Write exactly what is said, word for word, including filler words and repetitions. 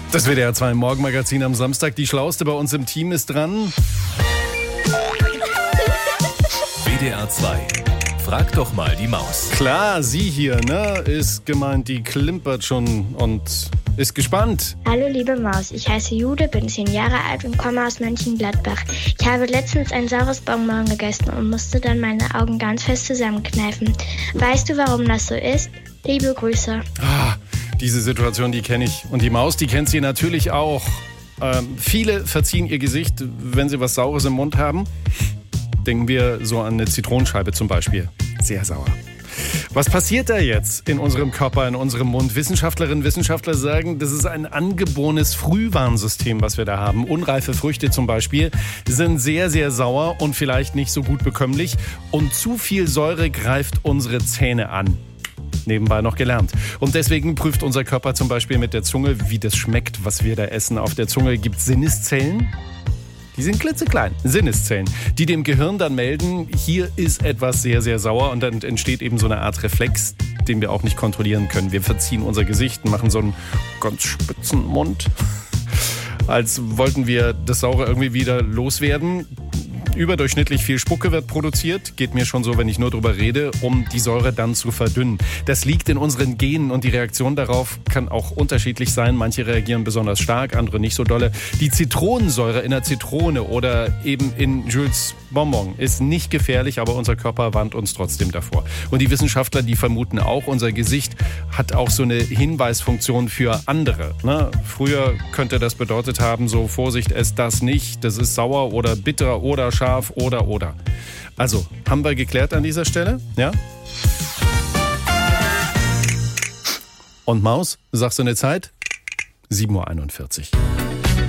Das W D R zwei Morgenmagazin am Samstag. Die Schlauste bei uns im Team ist dran. W D R zwei. Frag doch mal die Maus. Klar, sie hier, ne, ist gemeint, die klimpert schon und ist gespannt. Hallo liebe Maus, ich heiße Jude, bin zehn Jahre alt und komme aus Mönchengladbach. Ich habe letztens ein saures Bonbon gegessen und musste dann meine Augen ganz fest zusammenkneifen. Weißt du, warum das so ist? Liebe Grüße. Ah, diese Situation, die kenne ich. Und die Maus, die kennt sie natürlich auch. Ähm, viele verziehen ihr Gesicht, wenn sie was Saures im Mund haben. Denken wir so an eine Zitronenscheibe zum Beispiel. Sehr sauer. Was passiert da jetzt in unserem Körper, in unserem Mund? Wissenschaftlerinnen und Wissenschaftler sagen, das ist ein angeborenes Frühwarnsystem, was wir da haben. Unreife Früchte zum Beispiel sind sehr, sehr sauer und vielleicht nicht so gut bekömmlich. Und zu viel Säure greift unsere Zähne an. Nebenbei noch gelernt. Und deswegen prüft unser Körper zum Beispiel mit der Zunge, wie das schmeckt, was wir da essen. Auf der Zunge gibt es Sinneszellen. Die sind klitzeklein, Sinneszellen, die dem Gehirn dann melden, hier ist etwas sehr, sehr sauer und dann entsteht eben so eine Art Reflex, den wir auch nicht kontrollieren können. Wir verziehen unser Gesicht, machen so einen ganz spitzen Mund, als wollten wir das Saure irgendwie wieder loswerden. Überdurchschnittlich viel Spucke wird produziert, geht mir schon so, wenn ich nur drüber rede, um die Säure dann zu verdünnen. Das liegt in unseren Genen und die Reaktion darauf kann auch unterschiedlich sein. Manche reagieren besonders stark, andere nicht so dolle. Die Zitronensäure in der Zitrone oder eben in Jules Bonbon ist nicht gefährlich, aber unser Körper warnt uns trotzdem davor. Und die Wissenschaftler, die vermuten auch, unser Gesicht hat auch so eine Hinweisfunktion für andere. Ne? Früher könnte das bedeutet haben, so Vorsicht, ess das nicht, das ist sauer oder bitter oder scharf oder oder. Also, haben wir geklärt an dieser Stelle? Ja? Und Maus, sagst du eine Zeit? sieben Uhr einundvierzig.